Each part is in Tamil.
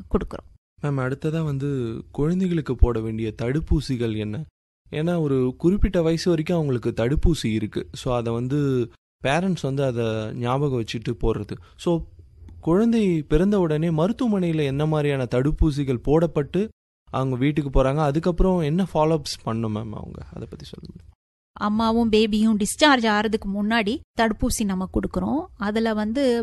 கொடுக்குறோம். மேம், அடுத்ததாக குழந்தைகளுக்கு போட வேண்டிய தடுப்பூசிகள் என்ன? ஏன்னா ஒரு குறிப்பிட்ட வயசு வரைக்கும் அவங்களுக்கு தடுப்பூசி இருக்குது. ஸோ அதை பேரண்ட்ஸ் அதை ஞாபகம் வச்சுட்டு போடுறது. ஸோ குழந்தை பிறந்த உடனே மருத்துவமனையில் என்ன மாதிரியான தடுப்பூசிகள் போடப்பட்டு அவங்க வீட்டுக்கு போகிறாங்க, அதுக்கப்புறம் என்ன ஃபாலோஅப்ஸ் பண்ணும் மேம் அவங்க, அதை பற்றி சொல்லுங்கள். அம்மாவும் பேபியும் டிஸ்சார்ஜ் ஆகிறதுக்கு முன்னாடி தடுப்பூசி நம்ம கொடுக்குறோம். அதில்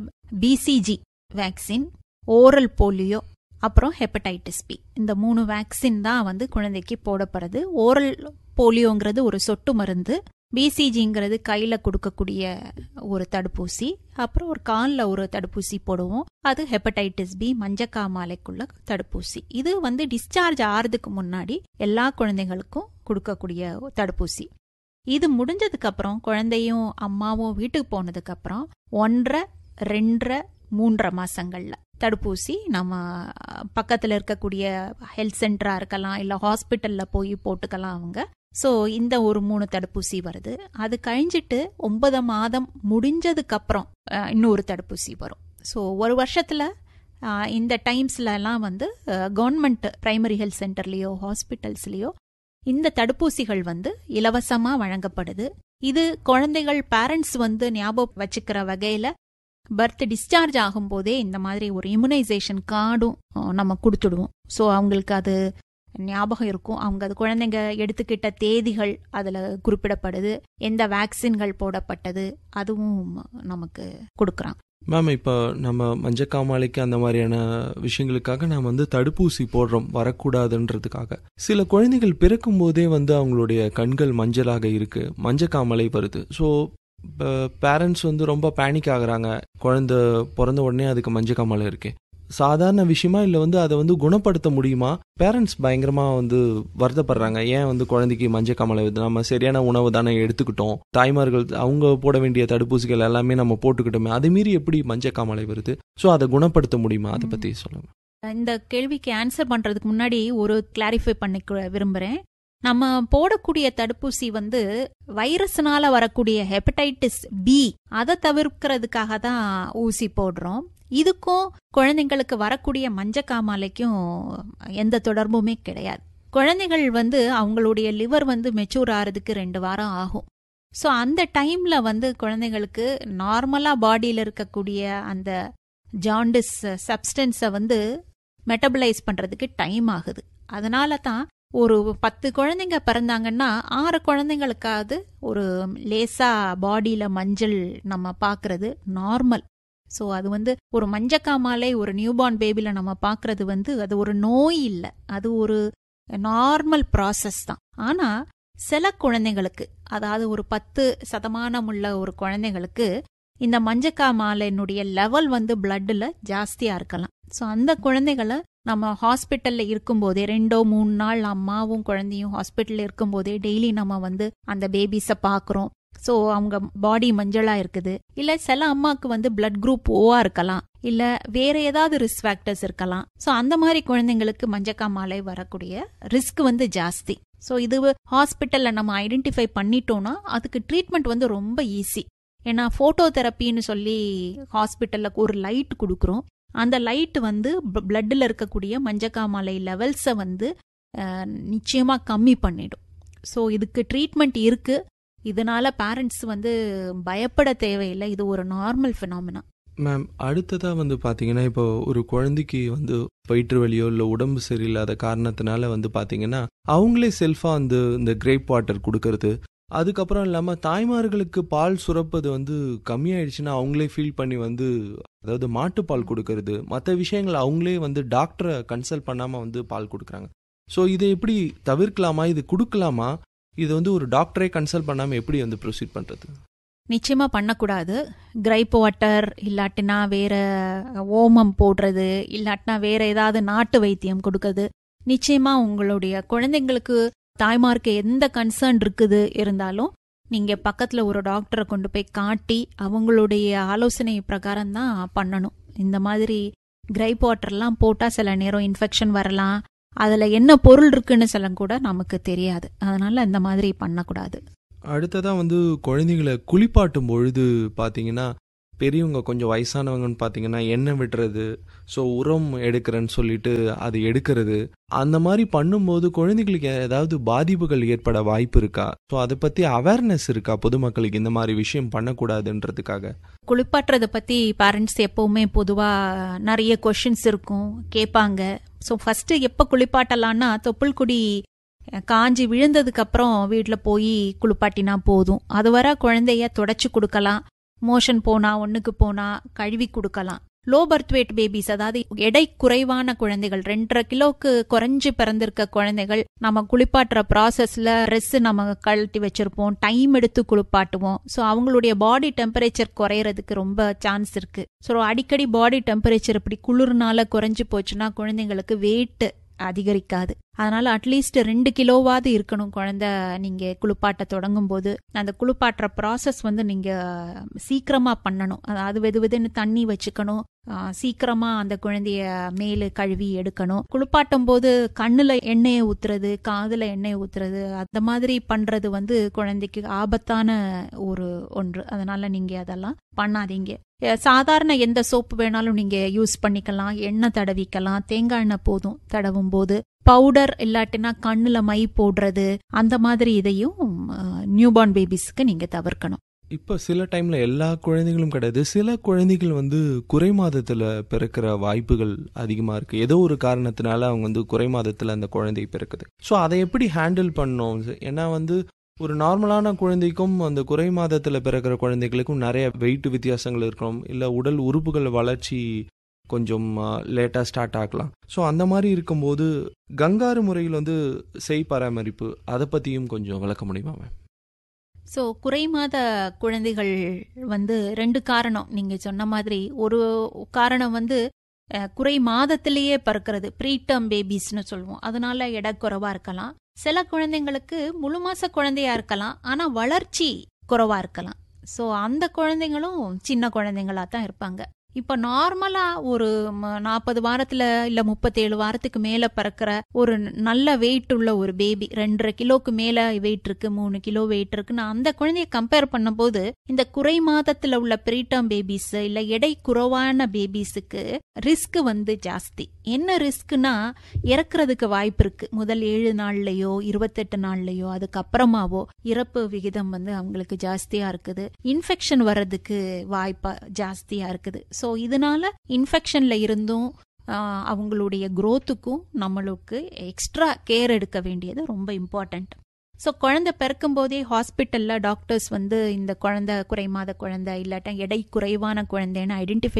BCG வேக்சின், ஓரல் போலியோ, அப்புறம் ஹெப்படைட்டிஸ் பி, இந்த 3 வேக்சின் தான் குழந்தைக்கு போடப்படுறது. ஓரல் போலியோங்கிறது ஒரு சொட்டு மருந்து, BCGங்கிறது கையில் கொடுக்கக்கூடிய ஒரு தடுப்பூசி, அப்புறம் ஒரு காலில் ஒரு தடுப்பூசி போடுவோம். அது ஹெப்படைட்டிஸ் பி, மஞ்சக்காமாலைக்குள்ள தடுப்பூசி. இது டிஸ்சார்ஜ் ஆகிறதுக்கு முன்னாடி எல்லா குழந்தைகளுக்கும் கொடுக்கக்கூடிய தடுப்பூசி. இது முடிஞ்சதுக்கு அப்புறம் குழந்தையும் அம்மாவும் வீட்டுக்கு போனதுக்கு அப்புறம் 1.5, 2.5, 3 மாசங்கள்ல தடுப்பூசி நம்ம பக்கத்துல இருக்கக்கூடிய ஹெல்த் சென்டரா இருக்கலாம், இல்ல ஹாஸ்பிட்டல்ல போய் போட்டுக்கலாம் அவங்க. ஸோ இந்த ஒரு 3 தடுப்பூசி வருது. அது கழிஞ்சிட்டு 9 மாதம் முடிஞ்சதுக்கு அப்புறம் இன்னொரு தடுப்பூசி வரும். ஸோ ஒரு வருஷத்துல இந்த டைம்ஸ்ல எல்லாம் கவர்மெண்ட் பிரைமரி ஹெல்த் சென்டர்லயோ ஹாஸ்பிட்டல்ஸ்லயோ இந்த தடுப்பூசிகள் இலவசமா வழங்கப்படுது. இது குழந்தைகள் பேரண்ட்ஸ் ஞாபகம் வச்சுக்கிற வகையில பர்த் டிஸ்சார்ஜ் ஆகும் போதே இந்த மாதிரி ஒரு இம்யூனைசேஷன் கார்டும் நம்ம கொடுத்துடுவோம். ஸோ அவங்களுக்கு அது ஞாபகம் இருக்கும். அவங்க அது குழந்தைங்க எடுத்துக்கிட்ட தேதிகள் அதில் குறிப்பிடப்படுது, எந்த வேக்சின்கள் போடப்பட்டது அதுவும் நமக்கு கொடுக்குறாங்க. மேம், இப்போ நம்ம மஞ்சக்காமாலைக்கு அந்த மாதிரியான விஷயங்களுக்காக நாம் தடுப்பூசி போடுறோம் வரக்கூடாதுன்றதுக்காக. சில குழந்தைகள் பிறக்கும் போதே அவங்களுடைய கண்கள் மஞ்சளாக இருக்கு, மஞ்சக்காமலை வருது. ஸோ பேரண்ட்ஸ் ரொம்ப பேனிக் ஆகுறாங்க, குழந்தை பிறந்த உடனே அதுக்கு மஞ்சக்காமலை இருக்கு, சாதாரண விஷயமா இல்லை அதை குணப்படுத்த முடியுமா? பேரண்ட்ஸ் பயங்கரமாக வருத்தப்படுறாங்க, ஏன் குழந்தைக்கு மஞ்சக்காமலை வருது, நம்ம சரியான உணவு தானே எடுத்துக்கிட்டோம், தாய்மார்கள் அவங்க போட வேண்டிய தடுப்பூசிகள் எல்லாமே நம்ம போட்டுக்கிட்டோமே, அது மீறி எப்படி மஞ்சக்காமலை வருது? ஸோ அதை குணப்படுத்த முடியுமா? அதை பற்றி சொல்லுங்க. இந்த கேள்விக்கு ஆன்சர் பண்றதுக்கு முன்னாடி ஒரு கிளாரிஃபை பண்ணிக்க விரும்புறேன். நம்ம போடக்கூடிய தடுப்பூசி வைரஸ்னால வரக்கூடிய ஹெப்படைட்டிஸ் பி அதை தவிர்க்கிறதுக்காக தான் ஊசி போடுறோம். இதுக்கும் குழந்தைங்களுக்கு வரக்கூடிய மஞ்சக்காமாலைக்கும் எந்த தொடர்புமே கிடையாது. குழந்தைகள் அவங்களுடைய லிவர் மெச்சூர் ஆகிறதுக்கு 2 வாரம் ஆகும். ஸோ அந்த டைம்ல குழந்தைங்களுக்கு நார்மலா பாடியில் இருக்கக்கூடிய அந்த ஜாண்டிஸ் சப்ஸ்டன்ஸை மெட்டபலைஸ் பண்றதுக்கு டைம் ஆகுது. அதனால தான் ஒரு 10 குழந்தைங்க பிறந்தாங்கன்னா 6 குழந்தைங்களுக்காவது ஒரு லேசா பாடியில மஞ்சள் நம்ம பாக்குறது நார்மல். ஸோ அது ஒரு மஞ்சக்காமாலை ஒரு நியூபார்ன் பேபில நம்ம பாக்குறது அது ஒரு நோய் இல்லை, அது ஒரு நார்மல் ப்ராசஸ் தான். ஆனா சில குழந்தைங்களுக்கு, அதாவது ஒரு 10% உள்ள ஒரு குழந்தைங்களுக்கு இந்த மஞ்சக்காமாலையினுடைய லெவல் பிளட்ல ஜாஸ்தியா இருக்கலாம். ஸோ அந்த குழந்தைகளை நம்ம ஹாஸ்பிட்டல்ல இருக்கும்போதே 2-3 நாள் அம்மாவும் குழந்தையும் ஹாஸ்பிட்டல்ல இருக்கும்போதே டெய்லி நம்ம அந்த பேபிஸை பாக்குறோம். ஸோ அவங்க பாடி மஞ்சளா இருக்குது, இல்ல சில அம்மாக்கு பிளட் குரூப் ஓவா இருக்கலாம், இல்ல வேற ஏதாவது ரிஸ்க் ஃபேக்டர்ஸ் இருக்கலாம். ஸோ அந்த மாதிரி குழந்தைங்களுக்கு மஞ்சக்காமாலை வரக்கூடிய ரிஸ்க் ஜாஸ்தி. ஸோ இது ஹாஸ்பிட்டல்ல நம்ம ஐடென்டிஃபை பண்ணிட்டோம்னா அதுக்கு ட்ரீட்மெண்ட் ரொம்ப ஈஸி. ஏன்னா போட்டோ தெரப்பின்னு சொல்லி ஹாஸ்பிட்டல்ல ஒரு லைட் கொடுக்குறோம். அந்த லைட் பிளட்ல இருக்கக்கூடிய மஞ்சக்காமாலை லெவல்ஸை நிச்சயமா கம்மி பண்ணிடும். ஸோ இதுக்கு ட்ரீட்மெண்ட் இருக்கு. இதனால பேரண்ட்ஸ் பயப்பட தேவையில்லை, இது ஒரு நார்மல் ஃபினாமினா. மேம், அடுத்ததா பாத்தீங்கன்னா இப்போ ஒரு குழந்தைக்கு வயிற்று வலியோ இல்லை உடம்பு சரியில்லாத காரணத்தினால பாத்தீங்கன்னா அவங்களே செல்ஃபா இந்த கிரேப் வாட்டர் கொடுக்கறது, அதுக்கப்புறம் இல்லாமல் தாய்மார்களுக்கு பால் சுரப்பது கம்மியாயிடுச்சுன்னா அவங்களே ஃபீல் பண்ணி அதாவது மாட்டுப்பால் கொடுக்கறது, மற்ற விஷயங்கள் அவங்களே டாக்டரை கன்சல்ட் பண்ணாமல் பால் கொடுக்குறாங்க. ஸோ இதை எப்படி தவிர்க்கலாமா, இது கொடுக்கலாமா, இது ஒரு டாக்டரை கன்சல்ட் பண்ணாமல் எப்படி ப்ரொசீட் பண்ணுறது? நிச்சயமா பண்ணக்கூடாது. கிரைப் வாட்டர் இல்லாட்டினா வேற ஓமம் போடுறது, இல்லாட்டினா வேற ஏதாவது நாட்டு வைத்தியம் கொடுக்கறது நிச்சயமா உங்களுடைய குழந்தைங்களுக்கு தாய்மார்க்கு எந்த கன்சர்ன் இருக்குது இருந்தாலும் நீங்க பக்கத்துல ஒரு டாக்டரை கொண்டு போய் காட்டி அவங்களுடைய ஆலோசனை பிரகாரம் தான் பண்ணணும். இந்த மாதிரி கிரைப் வாட்டர்லாம் போட்டா சில நேரம் இன்ஃபெக்ஷன் வரலாம், அதுல என்ன பொருள் இருக்குன்னு சில கூட நமக்கு தெரியாது. அதனால இந்த மாதிரி பண்ணக்கூடாது. அடுத்ததான் குழந்தைங்களை குளிப்பாட்டும் பொழுது பார்த்தீங்கன்னா பெரியவங்க கொஞ்சம் வயசானவங்கன்னு பார்த்தீங்கன்னா எண்ணெய் விடுறது, ஸோ உரம் எடுக்கிறேன்னு சொல்லிட்டு அது எடுக்கிறது, அந்த மாதிரி பண்ணும்போது குழந்தைகளுக்கு ஏதாவது பாதிப்புகள் ஏற்பட வாய்ப்பு இருக்கா? ஸோ அதை பற்றி அவேர்னஸ் இருக்கா பொதுமக்களுக்கு இந்த மாதிரி விஷயம் பண்ணக்கூடாதுன்றதுக்காக? குளிப்பாட்டுறதை பற்றி பேரண்ட்ஸ் எப்போவுமே பொதுவாக நிறைய கொஷின்ஸ் இருக்கும், கேட்பாங்க. ஸோ ஃபஸ்ட்டு எப்போ குளிப்பாட்டலான்னா தொப்புள் கொடி காஞ்சி விழுந்ததுக்கு அப்புறம் வீட்டில் போய் குளிப்பாட்டினா போதும். அது வர குழந்தைய தொடச்சி கொடுக்கலாம், மோஷன் போனா ஒன்றுக்கு போனா கழுவி கொடுக்கலாம். லோ பர்த் வெயிட் பேபிஸ், அதாவது எடை குறைவான குழந்தைகள், 2.5 கிலோக்கு குறைஞ்சு பிறந்திருக்க குழந்தைகள், நம்ம குளிப்பாட்டுற ப்ராசஸ்ல ட்ரெஸ் நம்ம கழட்டி வச்சிருப்போம், டைம் எடுத்து குளிப்பாட்டுவோம். ஸோ அவங்களுடைய பாடி டெம்பரேச்சர் குறையறதுக்கு ரொம்ப சான்ஸ் இருக்கு. ஸோ அடிக்கடி பாடி டெம்பரேச்சர் இப்படி குளிர்னால குறைஞ்சு போச்சுன்னா குழந்தைங்களுக்கு வெயிட் அதிகரிக்காது. அதனால அட்லீஸ்ட் 2 கிலோவாவது இருக்கணும் குழந்தை நீங்க குளிப்பாட்ட தொடங்கும் போது. அந்த குளிப்பாட்டுற ப்ராசஸ் நீங்க சீக்கிரமா பண்ணணும். அதாவது வெதுன்னு தண்ணி வச்சுக்கணும், சீக்கிரமா அந்த குழந்தைய மேலு கழுவி எடுக்கணும். குளிப்பாட்டும் போது கண்ணுல எண்ணெயை ஊத்துறது, காதுல எண்ணெயை ஊத்துறது, அந்த மாதிரி பண்றது குழந்தைக்கு ஆபத்தான ஒன்று. அதனால நீங்க அதெல்லாம் பண்ணாதீங்க. சாதாரண எந்த சோப்பு வேணாலும் நீங்க யூஸ் பண்ணிக்கலாம், எண்ணெய் தடவிக்கலாம், தேங்காய் எண்ணெய் போதும் தடவும் போது. பவுடர் இல்லாட்டினா கண்ணுல மை போடுறது, அந்த மாதிரி இதையும் நியூபார்ன் பேபிஸ்க்கு நீங்க தவிர்க்கணும். இப்போ சில டைம்ல எல்லா குழந்தைகளும் கிடையாது, சில குழந்தைகள் குறை மாதத்துல பிறக்கிற வாய்ப்புகள் அதிகமா இருக்கு. ஏதோ ஒரு காரணத்தினால அவங்க குறை மாதத்துல அந்த குழந்தை பிறக்குது. ஸோ அதை எப்படி ஹேண்டில் பண்ணணும்? ஏன்னா ஒரு நார்மலான குழந்தைக்கும் அந்த குறை மாதத்துல பிறக்கிற குழந்தைகளுக்கும் நிறைய வெயிட் வித்தியாசங்கள் இருக்கும், இல்லை உடல் உறுப்புகள் வளர்ச்சி கொஞ்சம் லேட்டாக ஸ்டார்ட் ஆகலாம். ஸோ அந்த மாதிரி இருக்கும்போது கங்காரு முறையில் செய் பராமரிப்பு, அதை பற்றியும் கொஞ்சம் விளக்க முடியுமா மேம்? ஸோ குறை மாத குழந்தைகள் 2 காரணம் நீங்கள் சொன்ன மாதிரி. ஒரு காரணம் குறை மாதத்திலேயே பிறக்கிறது, ப்ரீடம் பேபிஸ்னு சொல்லுவோம். அதனால எடை குறைவா இருக்கலாம். சில குழந்தைங்களுக்கு முழு மாச குழந்தையா இருக்கலாம், ஆனால் வளர்ச்சி குறைவா இருக்கலாம். ஸோ அந்த குழந்தைங்களும் சின்ன குழந்தைங்களா தான் இருப்பாங்க. இப்ப நார்மலா ஒரு 40 வாரத்துல இல்ல 37 வாரத்துக்கு மேல பிறக்கிற ஒரு நல்ல வெயிட் உள்ள ஒரு பேபி, 2.5 கிலோக்கு மேல வெயிட் இருக்கு, 3 கிலோ வெயிட் இருக்குன்னு அந்த குழந்தைய கம்பேர் பண்ணும் போது இந்த குறை மாதத்துல உள்ள ப்ரீடம் பேபிஸ் இல்ல எடை குறைவான பேபிஸுக்கு ரிஸ்க் ஜாஸ்தி. என்ன ரிஸ்க்னா, இறக்குறதுக்கு வாய்ப்பு இருக்கு. முதல் 7 நாள்லயோ 28 நாள்லயோ அதுக்கப்புறமாவோ இறப்பு விகிதம் அவங்களுக்கு ஜாஸ்தியா இருக்குது. இன்ஃபெக்ஷன் வர்றதுக்கு வாய்ப்பா ஜாஸ்தியா இருக்குது. ஸோ இதனால இன்ஃபெக்ஷன்ல இருந்தும் அவங்களுடைய growthக்கும் நம்மளுக்கு எக்ஸ்ட்ரா கேர் எடுக்க வேண்டியது ரொம்ப இம்பார்ட்டன்ட். ஸோ குழந்தை பிறக்கும் போதே ஹாஸ்பிட்டல்ல டாக்டர்ஸ் இந்த குழந்தை குறைமாத குழந்தை இல்லாட்டா எடை குறைவான குழந்தைன்னு ஐடென்டிஃபை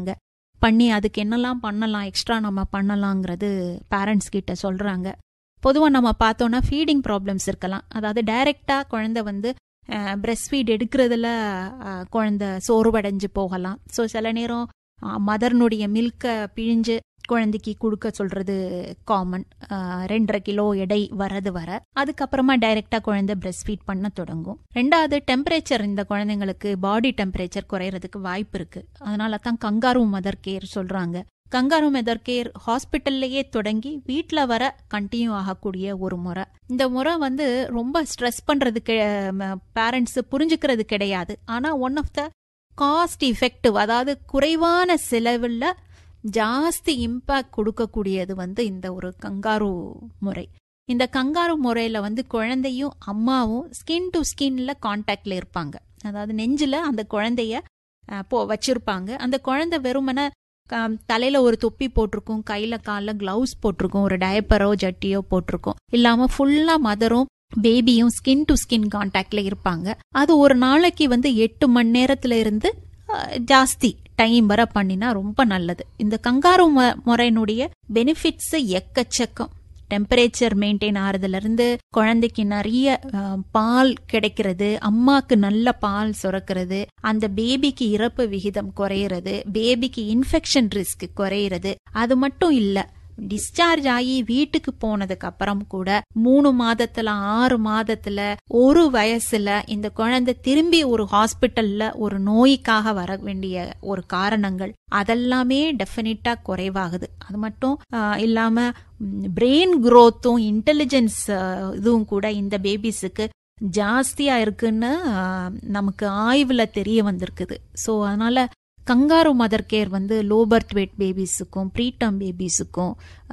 பண்ணி அதுக்கு என்னெல்லாம் பண்ணலாம், எக்ஸ்ட்ரா நம்ம பண்ணலாங்கிறது பேரண்ட்ஸ் கிட்ட சொல்றாங்க. பொதுவாக நம்ம பார்த்தோம்னா ஃபீடிங் ப்ராப்ளம்ஸ் இருக்கலாம். அதாவது டைரக்டா குழந்தை பிரெஸ்ட் ஃபீட் எடுக்கிறதுல குழந்தை சோர்வடைஞ்சு போகலாம். ஸோ சில நேரம் மதர்னுடைய மில்கை பிழிஞ்சு குழந்தைக்கு கொடுக்க சொல்றது காமன். 2.5 கிலோ எடை வரது வர அதுக்கப்புறமா டைரக்டா குழந்தை பிரெஸ்ட் ஃபீட் பண்ண தொடங்கும். 2வது டெம்பரேச்சர், இந்த குழந்தைங்களுக்கு பாடி டெம்பரேச்சர் குறையறதுக்கு வாய்ப்பு இருக்கு. அதனால தான் கங்காரு மதர் கேர் சொல்றாங்க. கங்காரு மதர் கேர் ஹாஸ்பிட்டல்லையே தொடங்கி வீட்டில் வர கண்டினியூ ஆகக்கூடிய ஒரு முறை. இந்த முறை ரொம்ப ஸ்ட்ரெஸ் பண்றதுக்கு பேரண்ட்ஸ் புரிஞ்சுக்கிறது கிடையாது. ஆனா one of the cost effective, அதாவது குறைவான செலவில் ஜாஸ்தி இம்பாக்ட் கொடுக்கக்கூடியது இந்த ஒரு கங்காரு முறை. இந்த கங்காரு முறையில குழந்தையும் அம்மாவும் ஸ்கின் டு ஸ்கின்ல கான்டாக்ட்ல இருப்பாங்க. அதாவது நெஞ்சில அந்த குழந்தைய வச்சிருப்பாங்க. அந்த குழந்தை வெறுமன தலையில ஒரு தொப்பி போட்டிருக்கும், கையில காலில் கிளவுஸ் போட்டிருக்கும், ஒரு டயப்பரோ ஜட்டியோ போட்டிருக்கும். இல்லாம ஃபுல்லா மதரும் பேபியும் ஸ்கின் டு ஸ்கின் கான்டாக்ட்ல இருப்பாங்க. அது ஒரு நாளைக்கு 8 மணி நேரத்துல இருந்து ஜாஸ்தி டைம் வர பண்ணினா ரொம்ப நல்லது. இந்த கங்காரு முறையினுடைய பெனிஃபிட்ஸ் எக்கச்சக்கம். டெம்பரேச்சர் மெயின்டைன் ஆறதுல இருந்து குழந்தைக்கு நிறைய பால் கிடைக்கிறது, அம்மாக்கு நல்ல பால் சுரக்கிறது, அந்த பேபிக்கு இறப்பு விகிதம் குறையிறது, பேபிக்கு இன்ஃபெக்ஷன் ரிஸ்க் குறையிறது. அது மட்டும் இல்ல, டிஸ்சார்ஜ் ஆகி வீட்டுக்கு போனதுக்கு அப்புறம் கூட 3 மாதத்துல 6 மாதத்துல 1 வயசுல இந்த குழந்தை திரும்பி ஒரு ஹாஸ்பிட்டல்ல ஒரு நோய்க்காக வர வேண்டிய ஒரு காரணங்கள் அதெல்லாமே டெஃபினட்டா குறைவாகுது. அது மட்டும் இல்லாம பிரெயின் growthம் இன்டெலிஜென்ஸ் இதுவும் கூட இந்த பேபிஸுக்கு ஜாஸ்தியா இருக்குன்னு நமக்கு ஆய்வுல தெரிய வந்திருக்குது. ஸோ அதனால கங்காரு மதர் கேர் வந்து லோ பர்த் வெயிட் பேபிஸுக்கும் ப்ரீடம் பேபிஸுக்கும்